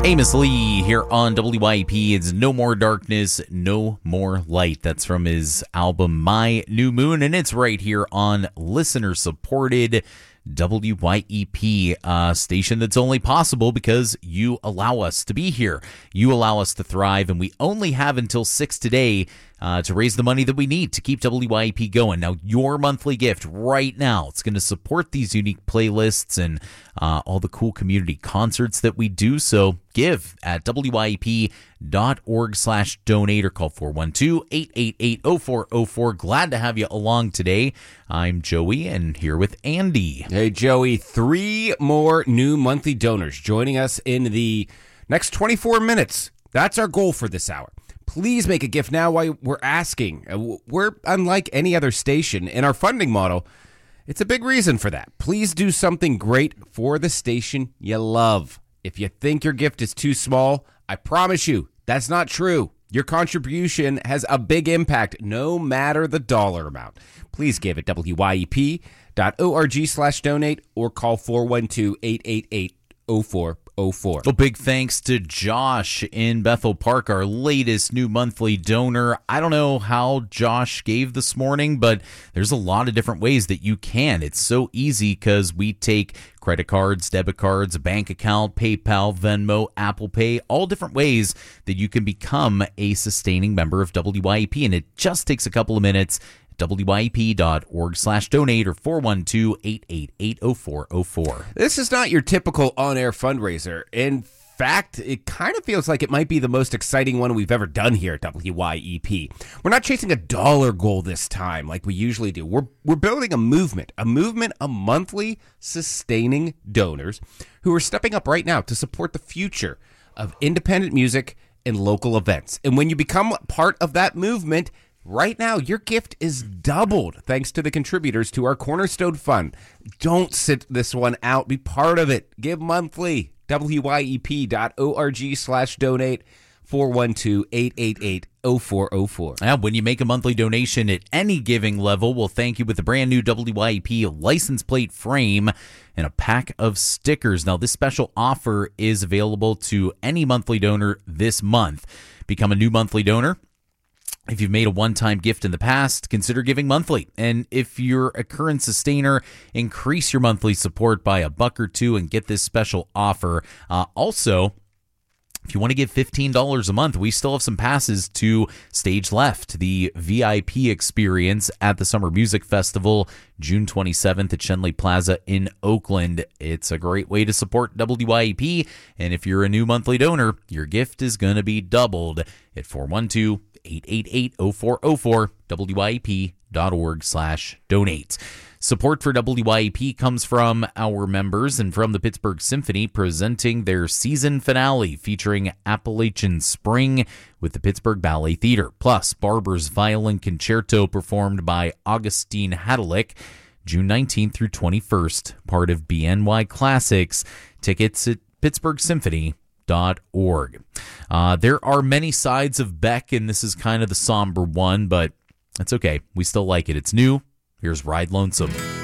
Amos Lee here on WYEP. It's No More Darkness, No More Light. That's from his album My New Moon, and it's right here on listener-supported WYEP, station that's only possible because you allow us to be here. You allow us to thrive, and we only have until 6 today to raise the money that we need to keep WYEP going. Now, your monthly gift right now, it's going to support these unique playlists and all the cool community concerts that we do. So give at WYEP.org/donate or call 412-888-0404. Glad to have you along today. I'm Joey and here with Andy. Hey, Joey, 3 more new monthly donors joining us in the next 24 minutes. That's our goal for this hour. Please make a gift now while we're asking. We're unlike any other station in our funding model. It's a big reason for that. Please do something great for the station you love. If you think your gift is too small, I promise you that's not true. Your contribution has a big impact no matter the dollar amount. Please give at WYEP.org/donate or call 412-888-0404. Well, big thanks to Josh in Bethel Park, our latest new monthly donor. I don't know how Josh gave this morning, but there's a lot of different ways that you can. It's so easy because we take credit cards, debit cards, a bank account, PayPal, Venmo, Apple Pay, all different ways that you can become a sustaining member of WYEP, and it just takes a couple of minutes. WYEP.org/donate or 412-888-0404. This is not your typical on-air fundraiser. In fact, it kind of feels like it might be the most exciting one we've ever done here at WYEP. We're not chasing a dollar goal this time like we usually do. We're building a movement of monthly sustaining donors who are stepping up right now to support the future of independent music and local events. And when you become part of that movement, right now, your gift is doubled thanks to the contributors to our Cornerstone Fund. Don't sit this one out. Be part of it. Give monthly. WYEP.org/donate. 412-888-0404. When you make a monthly donation at any giving level, we'll thank you with a brand new WYEP license plate frame and a pack of stickers. Now, this special offer is available to any monthly donor this month. Become a new monthly donor. If you've made a one-time gift in the past, consider giving monthly. And if you're a current sustainer, increase your monthly support by $1 or $2 and get this special offer. Also, if you want to give $15 a month, we still have some passes to Stage Left, the VIP experience at the Summer Music Festival, June 27th at Shenley Plaza in Oakland. It's a great way to support WYEP, and if you're a new monthly donor, your gift is going to be doubled at 412-888-0404, WYEP.org/donate. Support for WYEP comes from our members and from the Pittsburgh Symphony presenting their season finale featuring Appalachian Spring with the Pittsburgh Ballet Theater, plus Barber's Violin Concerto performed by Augustine Hadelick, June 19th through 21st, part of BNY Classics. Tickets at pittsburghsymphony.org. There are many sides of Beck, and this is kind of the somber one, but it's okay. We still like it. It's new. Here's Ride Lonesome.